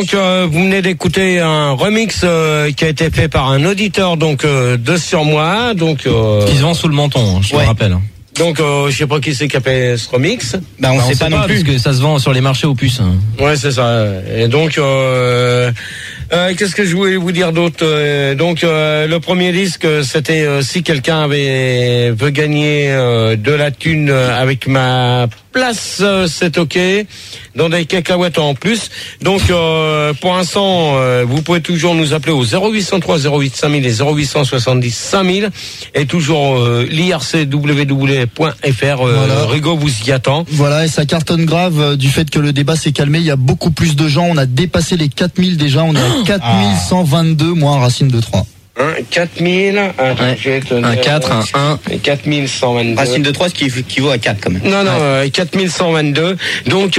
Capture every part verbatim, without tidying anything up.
Donc, euh, vous venez d'écouter un remix euh, qui a été fait par un auditeur donc euh, de Sur Moi, donc euh, qui se vend sous le menton, je ouais. me rappelle. Donc euh, je sais pas qui c'est qui a fait ce remix. Bah on, bah, sait, on sait pas, pas non plus. parce que ça se vend sur les marchés aux puces. Ouais, c'est ça. Et donc euh, euh, qu'est-ce que je voulais vous dire d'autre euh, Donc euh, le premier disque, c'était euh, si quelqu'un avait veut gagner euh, de la thune avec ma place, euh, c'est ok. Dans des cacahuètes en plus. Donc euh, pour l'instant, euh, vous pouvez toujours nous appeler au zéro huit cent trois zéro huit cinq mille et zéro huit cent soixante-dix cinq mille et toujours euh, l'I R C W W point F R. Euh, Voilà. Rigaud vous y attend. Voilà, et ça cartonne grave euh, du fait que le débat s'est calmé. Il y a beaucoup plus de gens. On a dépassé les quatre mille déjà. On est à quatre mille cent vingt-deux, moins Racine de trois. Hein, quatre mille, attends, Ouais. je vais te Un dire, quatre, un un. quatre mille cent vingt-deux. Racine de trois, ce qui équivaut à quatre quand même. Non, non, euh, quatre mille cent vingt-deux. Donc,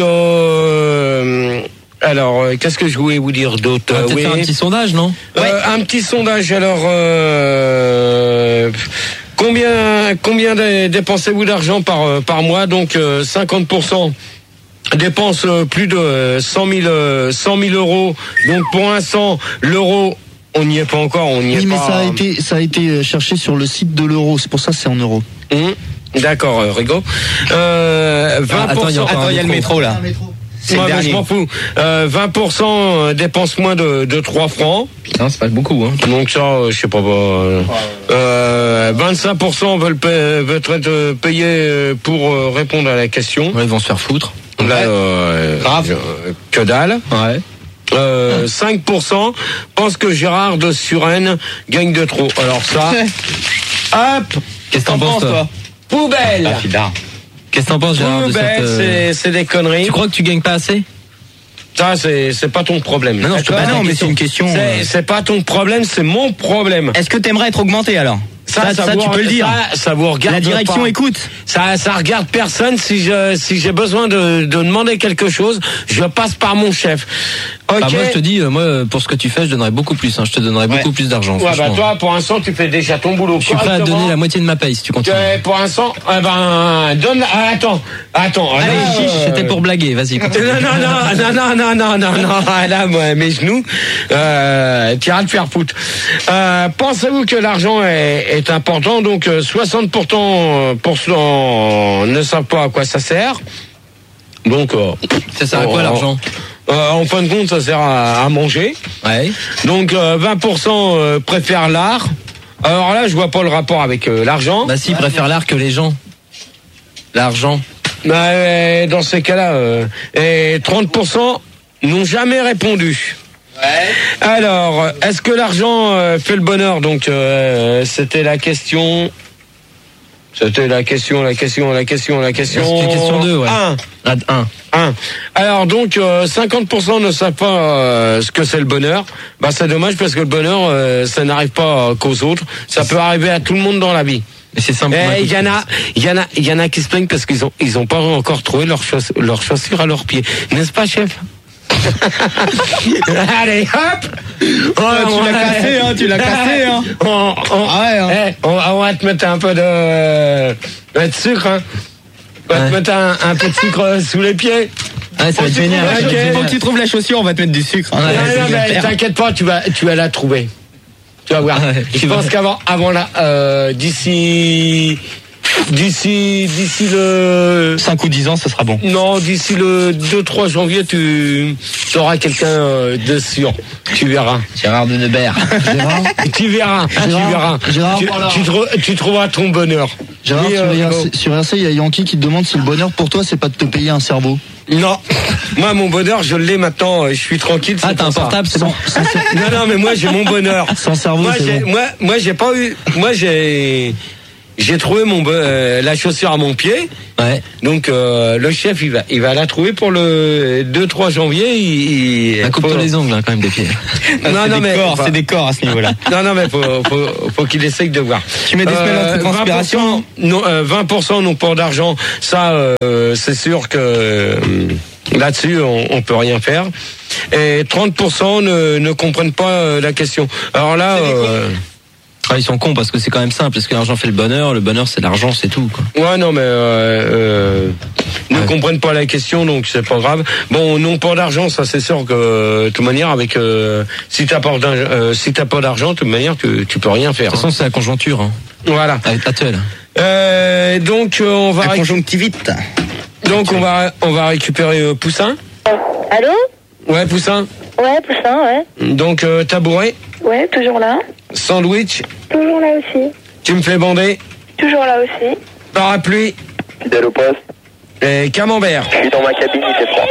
euh, alors, euh, qu'est-ce que je voulais vous dire d'autre? On va Euh, peut-être oui. faire un petit sondage, non? Euh, un petit sondage, alors, euh, combien, combien dé- dépensez-vous d'argent par, euh, par mois? Donc, euh, cinquante pour cent dépensent euh, plus de euh, cent mille, euh, cent mille euros. Donc, pour l'instant, l'euro, on n'y est pas encore, on n'y est Oui, mais pas. ça a été, ça a été cherché sur le site de l'euro. C'est pour ça que c'est en euros. Hum, D'accord, euh, Rigaud. Euh, vingt pour cent. attends, il y a encore Attends, il y a le métro là. C'est Ouais, le mais je dernier. m'en fous. Euh, vingt pour cent dépensent moins de, de trois francs. Putain, c'est pas beaucoup hein. Donc ça, euh, je sais pas. Euh, euh, vingt-cinq pour cent veulent, paie- veulent être euh, payés euh, pour euh, répondre à la question. Ouais, ils vont se faire foutre. Là, euh, Grave. euh, que dalle. Ouais. Euh, cinq pour cent pensent que Gérard de Suresnes gagne de trop. Alors ça, hop, Qu'est-ce que t'en penses, toi? poubelle. Ah, fidard. Qu'est-ce que t'en penses, Gérard, de Poubelle, cette, euh, c'est c'est des conneries. Tu crois que tu gagnes pas assez? Ça, c'est c'est pas ton problème. Non, non, je te D'accord pose la non, mais question. c'est une question. C'est euh, c'est pas ton problème, c'est mon problème. Est-ce que t'aimerais être augmenté alors? Ça, ça, vous- tu peux le dire. Ça, ça vous regarde La direction pas. écoute. Ça, ça regarde personne. Si je, si j'ai besoin de, de demander quelque chose, je passe par mon chef. Ok. Bah, moi, je te dis, euh, moi, pour ce que tu fais, je donnerais beaucoup plus. Hein. Je te donnerais Ouais. beaucoup plus d'argent. Ouais, bah franchement. toi, pour l'instant, tu fais déjà ton boulot. Je suis prêt à correctement. donner la moitié de ma paye si tu continues. Euh, pour l'instant, eh ben, donne. Ah, attends, attends. Allez, là, chiche, euh, c'était pour blaguer. Vas-y, continue. Non, non, non, non, non, non, non, non, non, là, moi, mes genoux, euh, tu iras te faire foutre. Euh, pensez-vous que l'argent est, est important? Donc, euh, soixante pour cent pour cent ne savent pas à quoi ça sert. Donc, euh, Ça sert à quoi, oh, l'argent? euh, en fin de compte, ça sert à, à manger. Ouais. Donc, euh, vingt pour cent euh, préfèrent l'art. Alors là, je vois pas le rapport avec euh, l'argent. Bah, si, ils préfèrent l'art que les gens. L'argent. Bah, euh, dans ces cas-là, euh, et trente pour cent n'ont jamais répondu. Alors, est-ce que l'argent euh, fait le bonheur? Donc, euh, c'était la question. C'était la question, la question, la question, la question. C'était question deux, ouais. Un. Ah, un. Un. Alors donc, euh, cinquante pour cent ne savent pas euh, ce que c'est le bonheur. Bah, c'est dommage parce que le bonheur, euh, ça n'arrive pas euh, qu'aux autres. Ça peut arriver à tout le monde dans la vie. Mais c'est simple. Et il y en a, il y en a, il y en a qui se plaignent parce qu'ils ont, ils ont pas encore trouvé leurs chaussures, leurs chaussures à leurs pieds. N'est-ce pas, chef? Allez, hop! Oh, tu l'as cassé, hein, tu l'as cassé, hein. On, on, Ah ouais, hein. eh, on, on va te mettre un peu de, de sucre, hein. On va Ouais. te mettre un, un peu de sucre sous les pieds. Ouais, ça va être génial. Ok. ça va être génial. Faut que tu trouves la chaussure, on va te mettre du sucre. hein. Ouais, non, c'est non, ce que je vais mais faire. t'inquiète pas, tu vas, tu vas la trouver. Tu vas voir. Ouais, je tu pense vas- qu'avant, avant là, euh, d'ici, d'ici, d'ici le, cinq ou dix ans, ça sera bon. non, d'ici le deux trois janvier, tu auras quelqu'un euh, de sûr. Tu verras. Gérard de Nebert. Gérard, Tu verras. Tu Gérard, verras. Gérard, tu, voilà. tu, trou- tu trouveras ton bonheur. Gérard, Oui, sur, euh, I R C, Rigaud. sur R C, il y a Yankee qui te demande si le bonheur pour toi, c'est pas de te payer un cerveau. Non. Moi, mon bonheur, je l'ai maintenant. Je suis tranquille. Ah, c'est t'as pour un ça. portable, c'est bon. Sans, sans- Non, non, mais moi, j'ai mon bonheur. sans cerveau, Moi, c'est j'ai, bon. moi, moi, j'ai pas eu. Moi, j'ai. J'ai trouvé mon bo- euh, la chaussure à mon pied. Ouais. Donc euh, le chef il va il va la trouver pour le deux trois janvier. Il, il Bah, coupe-toi faut- les ongles, hein, quand même, des pieds. Non, c'est non, des mais- corps, enfin- c'est des corps à ce niveau-là. Non non mais faut faut, faut qu'il essaye de voir. Tu mets des semaines de transpiration. vingt pour cent, non, euh, vingt pour cent n'ont pas d'argent. Ça euh, c'est sûr que euh, là-dessus on, on peut rien faire. Et trente pour cent ne, ne comprennent pas euh, la question. Alors là. Euh, Ah, ils sont cons parce que c'est quand même simple, parce que l'argent fait le bonheur, le bonheur c'est l'argent, c'est tout, quoi. Ouais, non, mais euh, euh, ne Ouais. comprennent pas la question, donc c'est pas grave. Bon, non pas d'argent, ça c'est sûr que de toute manière, avec euh, si t'as pas d'argent, euh, si t'as pas d'argent, de toute manière, tu, tu peux rien faire. De toute façon, c'est la conjoncture, hein. hein. Voilà. Avec Tattel. Euh, donc euh, on va La réc- conjonctivite. donc on va on va récupérer euh, Poussin. Allô? Ouais, Poussin. Ouais, Poussin, ouais. Donc euh, tabouret, Ouais, toujours là. sandwich. Toujours là aussi. Tu me fais bander. Toujours là aussi. Parapluie Fidèle au poste. et camembert. Je suis dans ma cabine, il fait froid.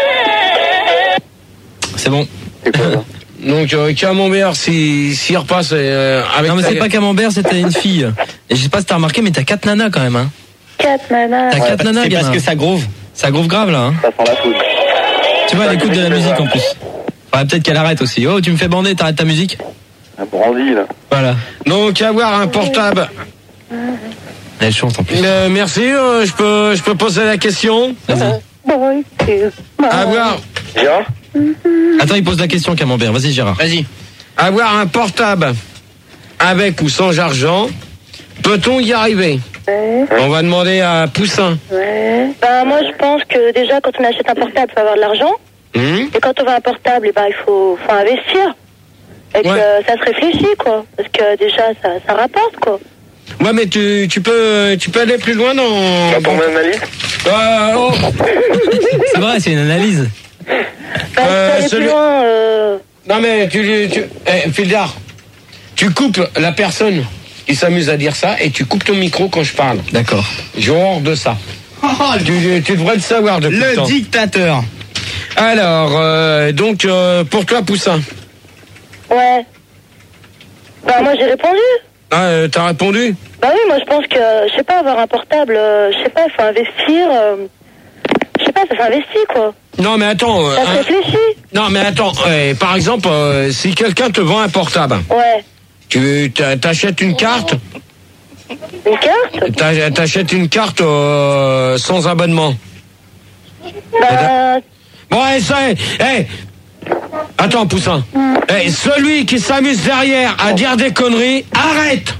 C'est bon. C'est quoi ça? Donc euh, camembert, si s'il repasse euh, avec. Non, mais ta- c'est pas Camembert, c'était une fille. Et je sais pas si t'as remarqué, mais t'as quatre nanas quand même, hein. Quatre nanas. T'as quatre nanas, C'est parce gamin. que ça groove. Ça groove grave, là, hein. Ça sent la foudre. Tu vois, elle écoute de la musique en plus. Ouais, peut-être qu'elle arrête aussi. Oh, tu me fais bander, t'arrêtes ta musique? Un brandy, là. Voilà. Donc avoir un portable. Elle chante en plus. Euh, merci. euh, je peux je peux poser la question. Vas-y. Bon, c'est- Avoir Gérard? Attends, il pose la question, Camembert. Vas-y, Gérard. Vas-y. avoir un portable avec ou sans argent. Peut-on y arriver? Ouais, On va demander à Poussin. ouais. Ben, moi, je pense que déjà, quand on achète un portable, il faut avoir de l'argent. Hum Et quand on veut un portable, eh ben, il faut, faut investir. Et que Ouais. euh, ça se réfléchit, quoi. Parce que déjà, ça, ça rapporte, quoi. Ouais, mais tu, tu peux tu peux aller plus loin dans. Pas pour mon analyse? Euh, oh. C'est vrai, c'est une analyse. Ben, Euh, si aller celui- plus loin, euh... Non mais tu, tu eh, Fildar, tu coupes la personne qui s'amuse à dire ça et tu coupes ton micro quand je parle. D'accord. J'ai horreur de ça. tu, tu devrais le savoir depuis le Le temps. dictateur. Alors, euh, donc euh, pour toi Poussin. ouais. Ben, moi, j'ai répondu. Ah, euh, t'as répondu? Bah oui, moi je pense que, je sais pas, avoir un portable, euh, je sais pas, il faut investir, euh, je sais pas, ça s'investit, quoi. Non mais attends. euh, Ça se hein. réfléchit. Non mais attends. euh, par exemple, euh, si quelqu'un te vend un portable, Ouais. tu t'a- t'achètes une carte, Une carte? t'a- t'achètes une carte euh, sans abonnement. Bah, Bon, eh, ça, eh, eh, attends, Poussin. Eh, celui qui s'amuse derrière à dire des conneries, arrête.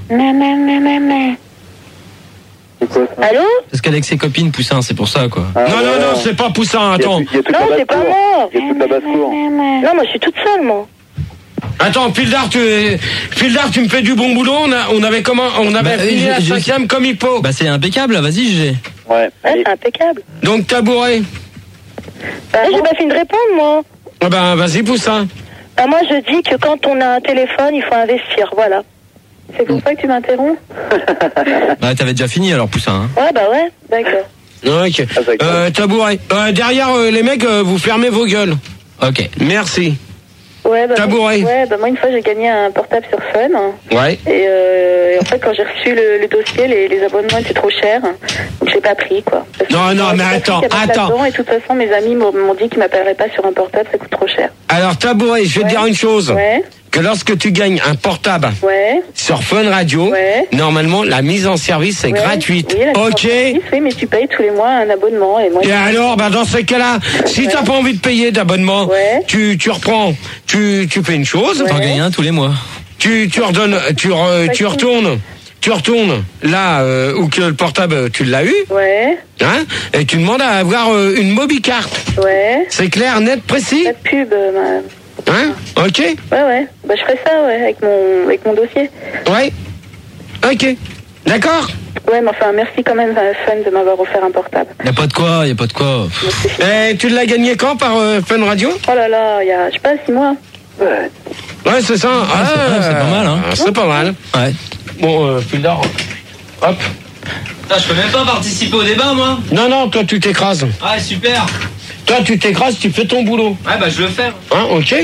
C'est quoi ça? allô? Parce qu'avec ses copines, Poussin, c'est pour ça, quoi. Ah, non, non, voilà. non, c'est pas Poussin, Il y a attends. tout- il y a toute Non, la c'est pas basse-cour. moi. Il y a toute la basse-cour. Non, moi je suis toute seule, moi. Attends, Pildar, tu, Pildar, tu me fais du bon boulot. On, a, on avait comment, on avait Bah, fini je- la je- cinquième comme il faut. Bah, c'est impeccable, là. Vas-y, G G. Ouais. Ouais, Allez. c'est impeccable. Donc tabouret. Bah, j'ai pas fini de répondre, moi. Ah ben, vas-y, Poussin. Bah, moi je dis que quand on a un téléphone, il faut investir, voilà. C'est pour ça que tu m'interromps? Bah, t'avais déjà fini, alors, Poussin, hein. Ouais, bah ouais, d'accord. Ok. Ah, d'accord. Euh, tabouret. Euh, derrière, euh, les mecs, euh, vous fermez vos gueules. Ok. Merci. Ouais, bah, Tabouret. moi- Ouais, bah moi une fois j'ai gagné un portable sur Fun. Ouais. Et, euh, et en fait, quand j'ai reçu le, le dossier, les, les abonnements étaient trop chers. Donc, j'ai pas pris, quoi. Parce que Non, non, j'ai mais pas pris attends, qu'il y avait attends. là-dedans, Et de toute façon, mes amis m'ont m'ont dit qu'ils m'appelleraient pas sur un portable, ça coûte trop cher. Alors, tabouret, je vais te Ouais. dire une chose. Ouais, Que lorsque tu gagnes un portable ouais. sur Fun Radio, Ouais. normalement, la mise en service est ouais. gratuite. Oui, la Ok. service, oui, mais tu payes tous les mois un abonnement. Et moi, Et alors, bah dans ces cas-là, si Ouais. t'as pas envie de payer d'abonnement, Ouais. tu, tu reprends, tu, tu fais une chose, T'en Ouais. gagnes un tous les mois. tu, tu redonnes, tu, re- tu retournes, tu retournes là euh, où que le portable tu l'as eu, Ouais, hein, et tu demandes à avoir euh, une mobicarte. ouais. C'est clair, net, précis, Pas de pub, euh, ma- hein? Ok, Ouais, ouais. Bah, je ferai ça, ouais, avec mon, avec mon dossier. ouais, ok, d'accord. Ouais, mais enfin, merci quand même à Fun de m'avoir offert un portable. Y a pas de quoi, y a pas de quoi. Pff. Donc, c'est fini. Et tu l'as gagné quand par euh, Fun Radio? Oh là là, il y a, je sais pas, six mois. Ouais. Ouais, c'est ça. Ah, c'est pas- c'est pas mal, hein. C'est pas mal. Ouais. Bon, euh, Pildar, hop. Putain, je peux même pas participer au débat, moi. Non, non, toi tu t'écrases. Ah, super. Toi tu t'écrases, tu fais ton boulot. Ouais, bah, je le fais. Hein, ok.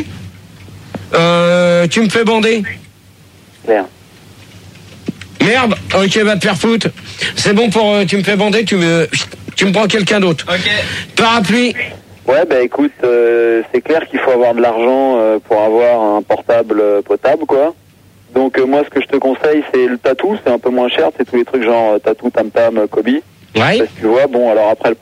Euh, tu me fais bander. Merde. Merde, ok, va te faire foutre. C'est bon pour... euh, tu me fais bander, tu me... Tu me prends quelqu'un d'autre. Ok. Parapluie. Ouais, bah écoute, euh, c'est clair qu'il faut avoir de l'argent euh, pour avoir un portable euh, potable, quoi. Donc euh, moi, ce que je te conseille, c'est le tatou, c'est un peu moins cher, c'est tous les trucs genre euh, tatou, tam tam, Kobe. Ouais. Parce que tu vois, bon, alors après, le